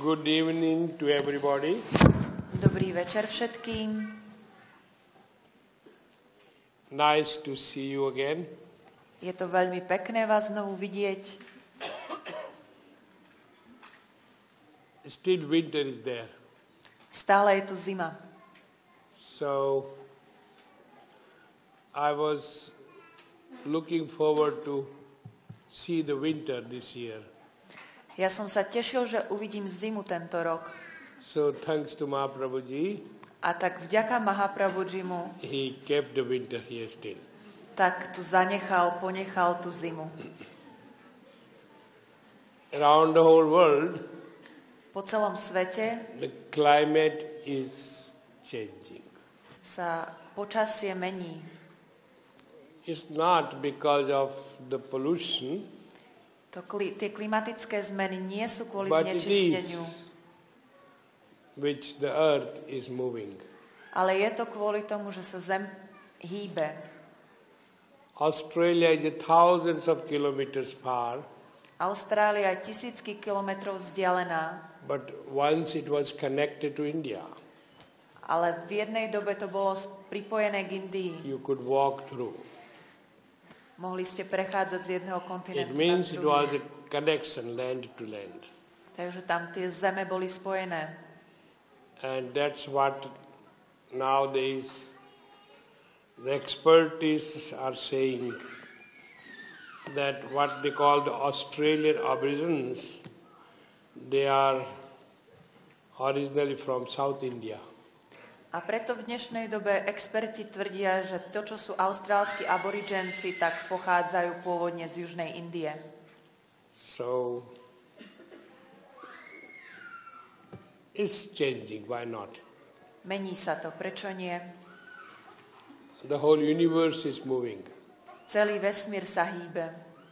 Good evening to everybody. Dobrý večer všetkým. Nice to see you again. Je to veľmi pekné vás znovu vidieť. Still winter is there. Stále je tu zima. So I was looking forward to see the winter this year. Ja som sa tešil, že uvidím zimu tento rok. So thanks to Mahaprabhuji, A tak vďaka Mahaprabhujimu, he kept the winter here still. tak tu ponechal tú zimu. Around the whole world, Po celom svete the climate is changing. sa počasie mení. It's not because of the pollution, Tie klimatické zmeny nie sú kvôli but it znečisteniu, is which the earth is moving. ale je to kvôli tomu, že sa zem hýbe. Australia is thousands of kilometers far, Austrália je tisícky kilometrov vzdialená, but once it was connected to India. ale v jednej dobe to bolo pripojené k Indii. You could walk through. Mohli ste prechádzať z jedného It kontinentu na means it was druhý. a connection land to land. Takže tam tie zeme boli spojené. And that's what nowadays the experts are saying, that what they call the Australian Aborigines, they are originally from South India. A preto v dnešnej dobe experti tvrdia, že to, čo sú austrálski aborigenci, tak pochádzajú pôvodne z južnej Indie. So it's changing, why not? Mení sa to, prečo nie? The whole universe is moving. Celý vesmír sa hýbe.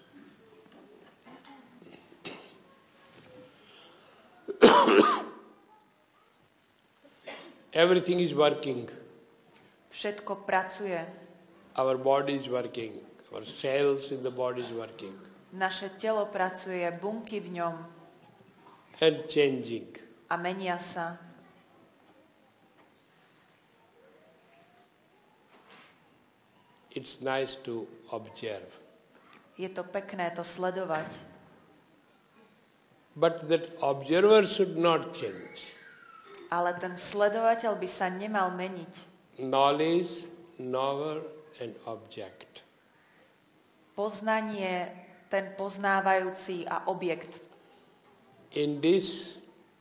Everything is working. Všetko pracuje. Our body is working. Our cells in the body is working. Naše telo pracuje, bunky v ňom And changing. a menia sa. It's nice to observe. Je to pekné to sledovať. But that observer should not change. Ale ten sledovateľ by sa nemal meniť. Knowledge, knower, and object. Poznanie, ten poznávajúci a objekt. In this,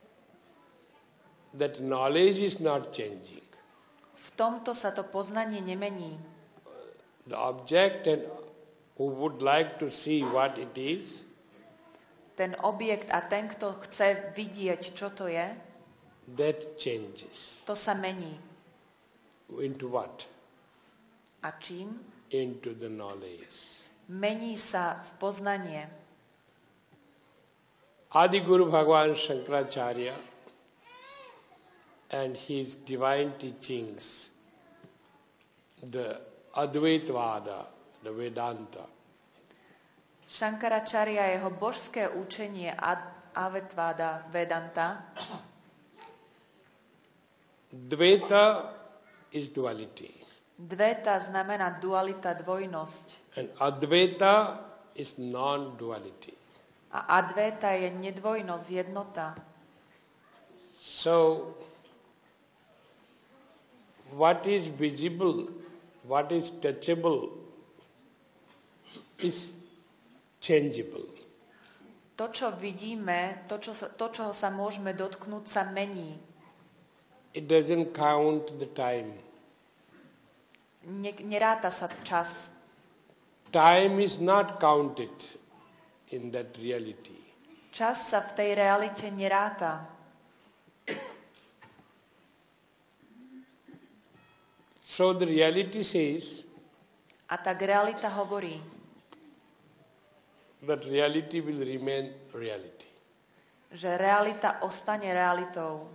that knowledge is not changing. V tomto sa to poznanie nemení. The object and who would like to see what it is, Ten objekt a ten, kto chce vidieť, čo to je, that changes. to sa mení. Into what? A čím? Into the knowledge. Mení sa v poznanie. Adi Guru Bhagavan Shankaracharya and his divine teachings, the Advaitvada, the Vedanta, Shankaracharya, jeho božské učenie Advaita Vedanta, Dvaita is duality. Dveta znamená dualita, dvojnosť. And Advaita is non-duality. A Advaita je nedvojnosť, jednota. So, what is visible, what is touchable, is changeable. To, čo vidíme, to, čoho sa môžeme dotknúť, sa mení. It doesn't count the time. Neráta sa čas. Time is not counted in that reality. Čas sa v tej realite neráta. So the reality says A tak realita hovorí, that reality will remain reality. že realita ostane realitou.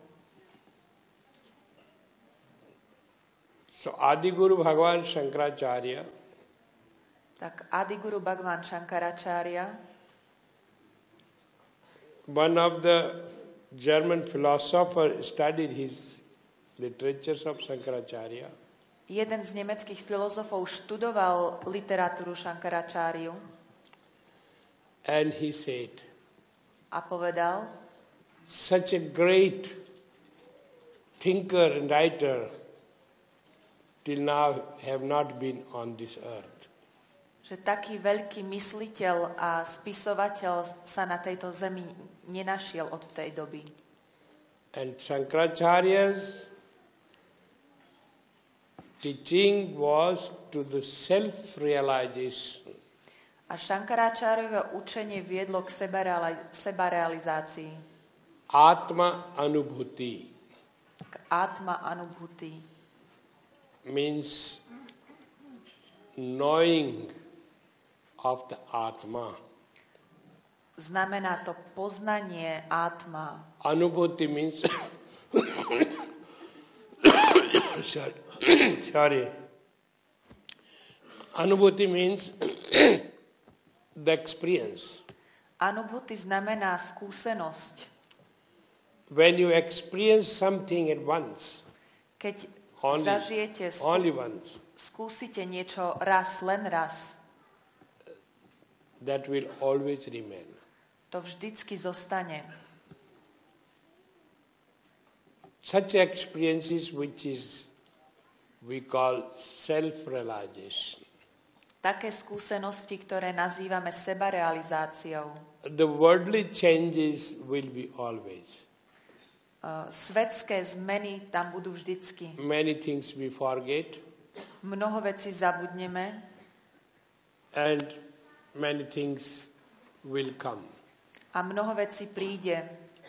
So Adi Guru Bhagavan Shankaracharya, Tak Adiguru Bhagavan Shankaracharya, one of the German philosopher studied his literatures of Shankaracharya. Jeden z nemeckých filozofov študoval literatúru Shankaracharyu And he said, a povedal, such a great thinker and writer till now have not been on this earth. že taký veľký mysliteľ a spisovateľ sa na tejto zemi nenašiel od tej doby. And Shankaracharya's teaching was to the self-realization. A Shankaracharyovo učenie viedlo k sebarealizácii. Atma Anubhuti K Atma Anubhuti. means knowing of the Atma. Znamená to poznanie Atma. Anubhuti means sorry. Anubhuti means the experience. Anubhuti znamená skúsenosť. When you experience something at once, Keď only, only once, skúsite niečo raz, len raz, that will always remain. to vždycky zostane. Such experiences which is we call self-realization. Také skúsenosti, ktoré nazývame sebarealizáciou. The worldly changes will be always. Svetské zmeny tam budú vždycky. Many things we forget Mnoho vecí zabudneme and many things will come. a mnoho vecí príde.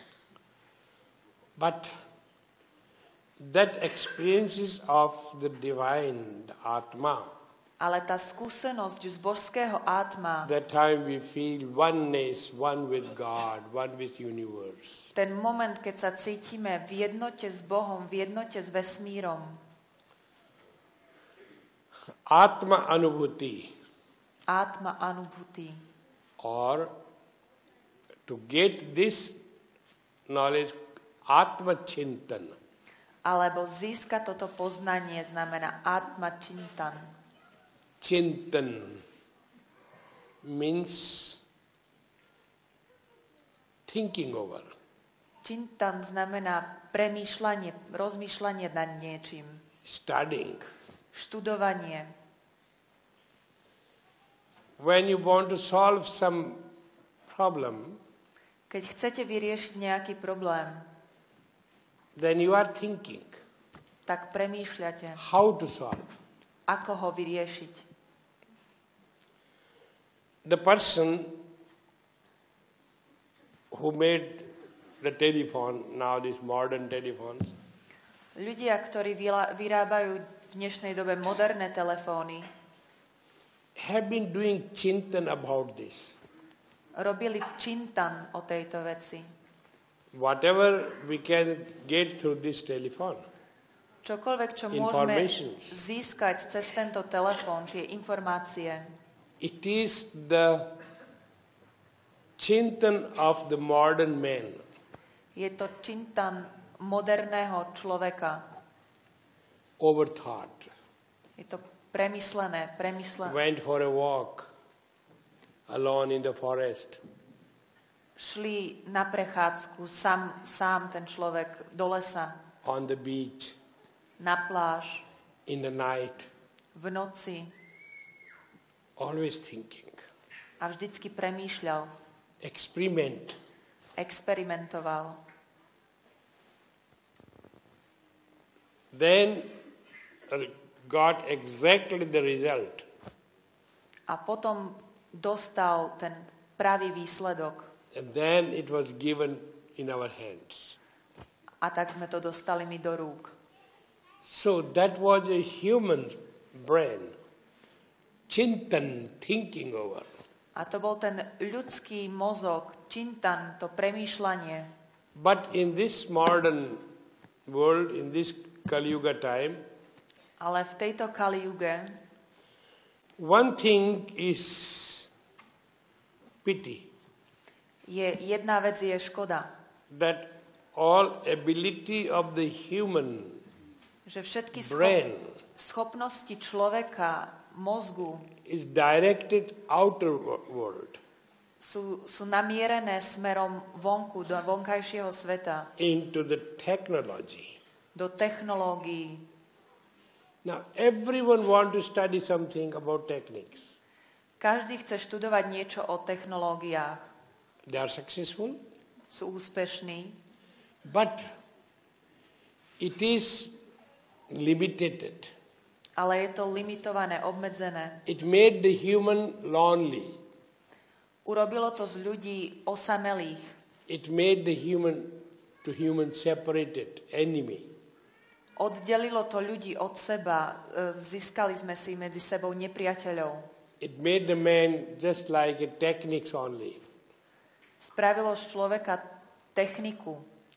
But that experiences of the divine, the Atma, Ale tá skúsenosť z božského Atma, that time we feel oneness, one with God, one with universe. ten moment, keď sa cítime v jednote s Bohom, v jednote s vesmírom, Atma Anubhuti, Atma Anubhuti, or to get this knowledge, Atma Chintan. alebo získať toto poznanie znamená Atma Chintan. Chintan means thinking over. Chintan znamená premýšľanie, rozmýšľanie nad niečím. Studying. Študovanie. When you want to solve some problem, Keď chcete vyriešiť nejaký problém, then you are thinking tak premýšľate, how to solve. ako ho vyriešiť. The person who made the telephone, now these modern telephones, Ľudia, ktorí vyrábajú v dnešnej dobe moderné telefóny, have been doing chintan about this. robili čintan o tejto veci. Whatever we can get through this telephone, Čokoľvek, čo môžeme Informations. získať cez tento telefón, tie informácie, it is the chintan of the modern man. je to čintan moderného človeka. Overthought. Je to premyslené. Went for a walk alone in the forest. Šli na prechádzku sám ten človek do lesa, On the beach, na pláž, in the night, v noci always thinking. a vždycky premýšľal, experimentoval. Then got exactly the result. A potom dostal ten pravý výsledok. And then it was given in our hands. A tak sme to dostali my do rúk. So that was a human brain, chintan, thinking over. A to bol ten ľudský mozog, čintan, to premýšľanie. But in this modern world, in this Kali Yuga time, Ale v tejto Kali Yuge one thing is pity. jedna vec je škoda. That all ability of the human že všetky brain schopnosti človeka, mozgu is directed outward sú namierené smerom vonku, do vonkajšieho sveta, into the technology. do technológií. Now, everyone wants to study something about techniques. Každý chce študovať niečo o technológiách. They are successful, Sú úspešní, but it is limited. ale je to limitované, obmedzené. It made the human lonely. Urobilo to z ľudí osamelých. It made the human separated, enemy. Oddelilo to ľudí od seba. Získali sme si medzi sebou nepriateľov. It made the man just like a techniques only. Spravilo z človeka techniku,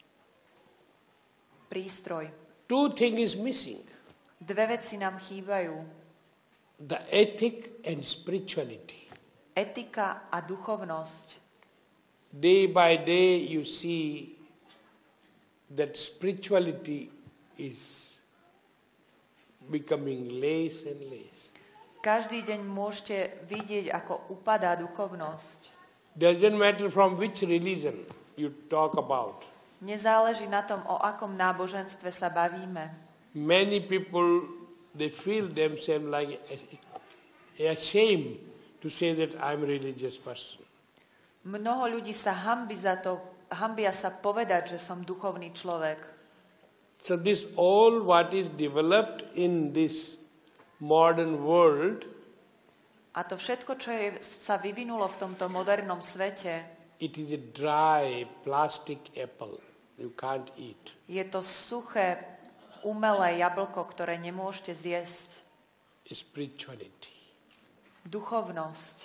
prístroj. Two things is missing. Dve veci nám chýbajú. The ethic and spirituality. Etika a duchovnosť. Day by day you see that spirituality is becoming less and less. Každý deň môžete vidieť, ako upadá duchovnosť. Doesn't matter from which religion you talk about. Nezáleží na tom, o akom náboženstve sa bavíme. Many people, they feel themselves like ashamed to say that I'm a religious person. Mnoho ľudí sa hanbia sa povedať, že som duchovný človek. So this all what is developed in this modern world, A to všetko, čo sa vyvinulo v tomto modernom svete, it is a dry plastic apple. You can't eat. je to suché, umelé jablko, ktoré nemôžete zjesť. Spirituality. Duchovnosť.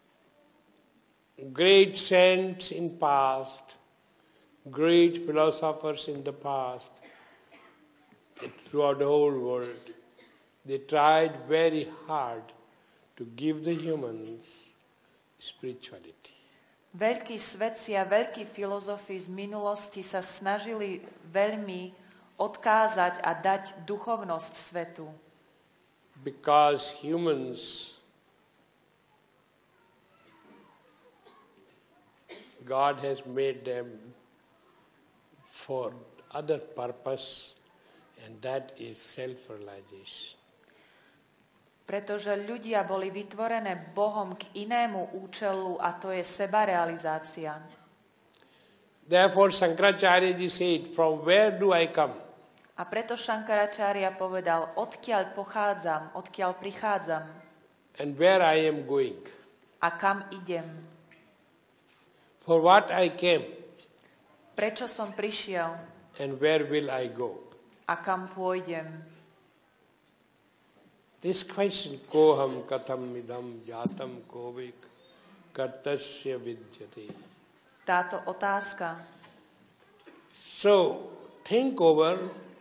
Great saints in past, great philosophers in the past, throughout the whole world, they tried very hard to give the humans spirituality. Veľkí svetci a veľkí filozofi z minulosti sa snažili veľmi odkázať a dať duchovnosť svetu. Because humans, God has made them for other purpose, and that is self-realization. Pretože ľudia boli vytvorené Bohom k inému účelu a to je sebarealizácia. Therefore Shankaracharya ji said, from where do I come? A preto Šankaračárya povedal, odkiaľ pochádzam, odkiaľ prichádzam And where I am going? a kam idem. For what I came? Prečo som prišiel And where will I go? a kam pôjdem. This question, koham katham idam jatam kovik kartasya vidyate. Táto otázka. So, think over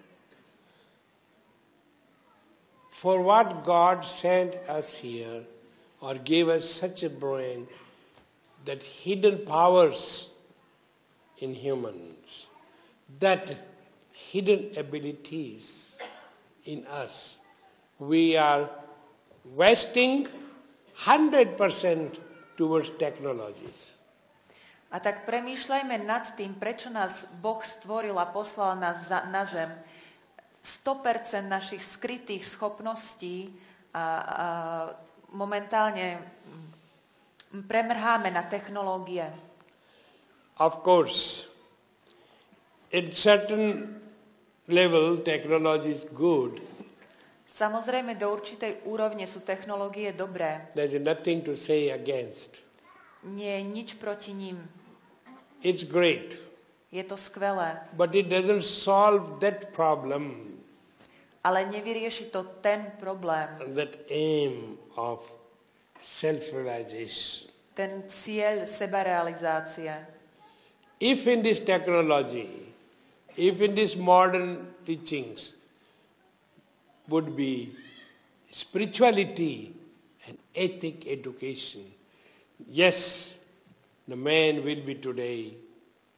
for what God sent us here or gave us such a brain that hidden powers in humans, that hidden abilities in us, we are wasting 100% towards technologies. A tak premýšľajme nad tým, prečo nás Boh stvoril a poslal nás na zem. 100% našich skrytých schopností a momentálne premrháme na technológie. Of course, in certain level technology is good. Samozrejme, do určitej úrovne sú technológie dobré. There is nothing to say against. Nie je nič proti ním. It's great. Je to skvelé. But it doesn't solve that problem, Ale nevyrieši to ten problém. that aim of self-realization. Ten cieľ sebarealizácie. If in this technology, if in these modern teachings would be spirituality and ethic education, yes, the man will be today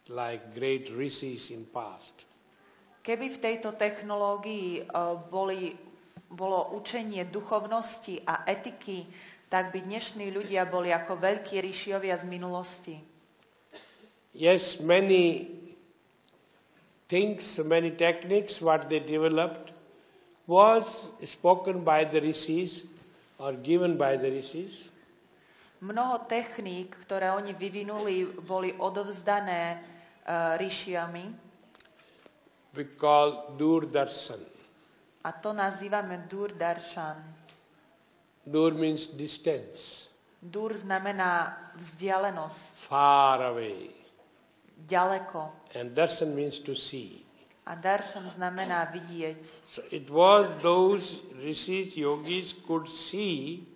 like great rishis in past. Keby v tejto technológii bolo učenie duchovnosti a etiky, tak by dnešní ľudia boli ako veľkí rišiovia z minulosti. Yes, many things, many techniques, what they developed was spoken by the rishis or given by the rishis. Mnoho techník, ktoré oni vyvinuli, boli odovzdané rišiami. We call Durdarshan. A to nazývame Durdarshan. Dur means distance. Dur znamená vzdialenosť. Far away. Ďaleko. And darshan means to see. A darshan znamená vidieť. So it was those rishis, yogis could see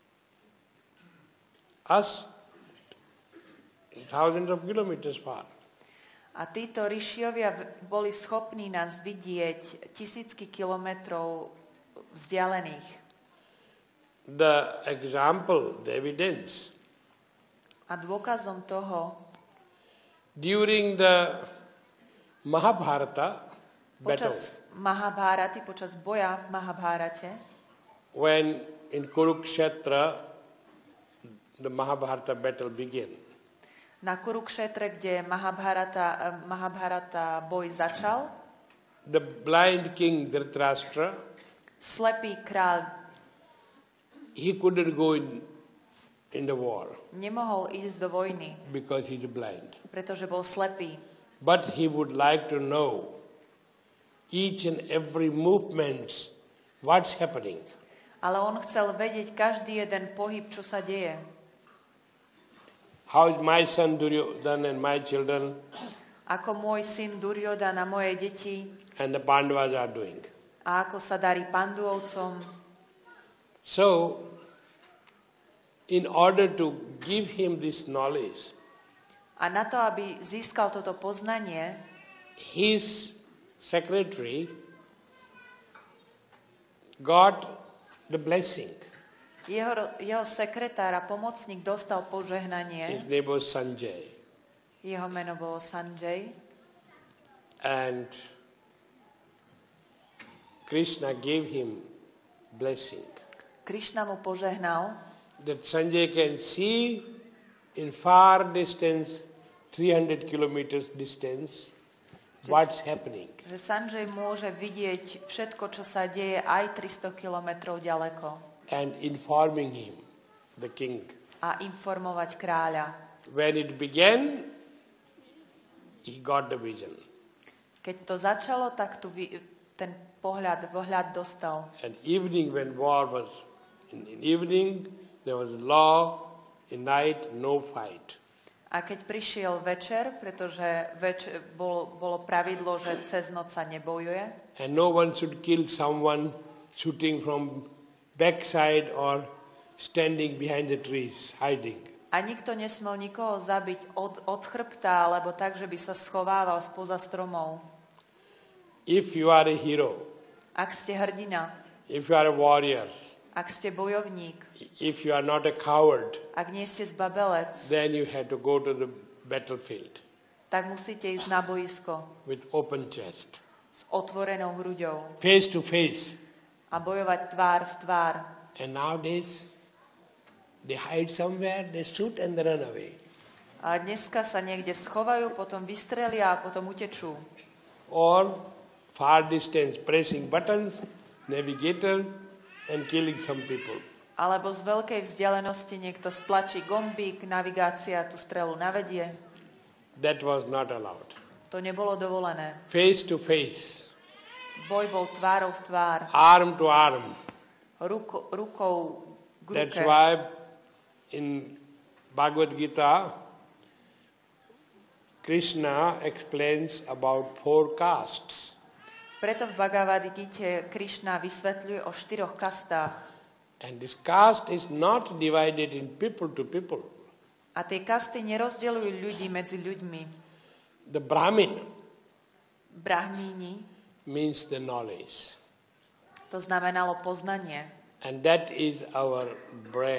us thousands of kilometers far. A títo rišiovia boli schopní nás vidieť tisícky kilometrov vzdialených. The example, the evidence. A dôkazom toho, during the Mahabharata battle, počas Mahabharaty, počas boja v Mahabharate, when in Kurukshetra the Mahabharata battle began. Na Kurukshetre, kde Mahabharata boj začal, the blind king Dhritarashtra, slepý kráľ, he couldn't go in the war nemohol ísť do vojny, because he's blind. pretože bol slepý. But he would like to know each and every movement, what's happening. Ale on chcel vedieť každý jeden pohyb, čo sa deje. How is my son Duryodhana and my children Ako môj syn Duryodan a moje deti and the Pandavas are doing. a ako sa darí Panduvovcom. So, in order to give him this knowledge, A na to, aby získal toto poznanie, his secretary got the blessing. jeho sekretár a pomocník dostal požehnanie. His name was Sanjay. Jeho meno bolo Sanjay. And Krishna gave him blessing. Krishna mu požehnal, That Sanjay can see in far distance, 300 kilometers distance, what's happening. že Sanjay môže vidieť všetko, čo sa deje aj 300 kilometrov ďaleko And informing him, the king. a informovať kráľa. When it began, he got the vision. Keď to začalo, tak ten vohľad dostal. And evening, when war was, in evening, there was law, in night, no fight. A keď prišiel večer, pretože bolo pravidlo, že cez noc sa nebojuje, And no one should kill someone shooting from backside or standing behind the trees, hiding. a nikto nesmel nikoho zabiť od chrbta, alebo tak, že by sa schovával spoza stromov. If you are a hero, Ak ste hrdina, if you are a warrior, ak ste bojovník, if you are not a coward, ak nie ste zbabelec, then you have to go to the battlefield tak musíte ísť na boisko with open chest, s otvorenou hruďou face to face. a bojovať tvár v tvár. And nowadays, they hide somewhere, they shoot and they run away. A dneska sa niekde schovajú, potom vystrelia a potom utečú. Or far distance, pressing buttons, navigator, and killing some people. Alebo z veľkej vzdialenosti niekto stlačí gombík, navigácia tú strelu navedie. That was not allowed. To nebolo dovolené. Face to face, Boj bol tvárou v tvár, arm to arm. rukou k ruke. That's why in Bhagavad Gita, Krishna explains about 4 castes. Preto v Bhagavad Gite Krishna vysvetľuje o 4 kastách. And this caste is not divided in people to people. A tie kasty nerozdeľujú ľudí medzi ľuďmi. The Brahmin Brahmíni, means the knowledge. to znamenalo poznanie. And that is our brain.